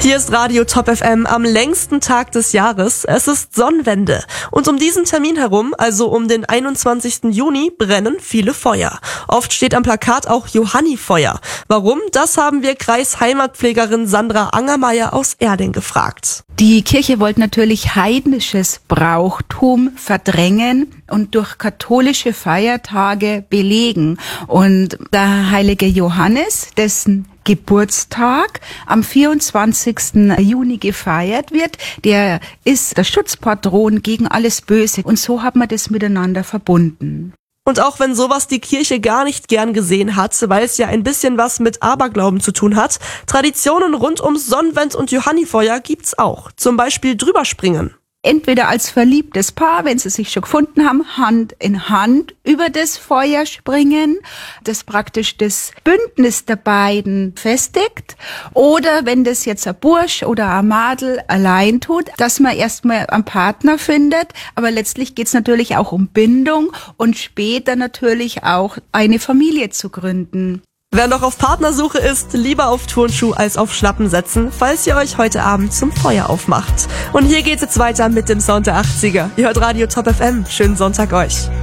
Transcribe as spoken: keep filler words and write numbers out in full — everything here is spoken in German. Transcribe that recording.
Hier ist Radio Top F M am längsten Tag des Jahres. Es ist Sonnenwende. Und um diesen Termin herum, also um den einundzwanzigsten Juni, brennen viele Feuer. Oft steht am Plakat auch Johannifeuer. Warum? Das haben wir Kreisheimatpflegerin Sandra Angermeier aus Erding gefragt. Die Kirche wollte natürlich heidnisches Brauchtum verdrängen und durch katholische Feiertage belegen. Und der heilige Johannes, dessen Geburtstag am vierundzwanzigsten Juni gefeiert wird, der ist der Schutzpatron gegen alles Böse. Und so hat man das miteinander verbunden. Und auch wenn sowas die Kirche gar nicht gern gesehen hat, weil es ja ein bisschen was mit Aberglauben zu tun hat, Traditionen rund ums Sonnenwend und Johannifeuer gibt's auch. Zum Beispiel Drüberspringen. Entweder als verliebtes Paar, wenn sie sich schon gefunden haben, Hand in Hand über das Feuer springen, das praktisch das Bündnis der beiden festigt. Oder wenn das jetzt ein Bursch oder ein Madel allein tut, dass man erstmal einen Partner findet. Aber letztlich geht's natürlich auch um Bindung und später natürlich auch eine Familie zu gründen. Wer noch auf Partnersuche ist, lieber auf Turnschuh als auf Schlappen setzen, falls ihr euch heute Abend zum Feuer aufmacht. Und hier geht's jetzt weiter mit dem Sound der achtziger. Ihr hört Radio Top F M. Schönen Sonntag euch.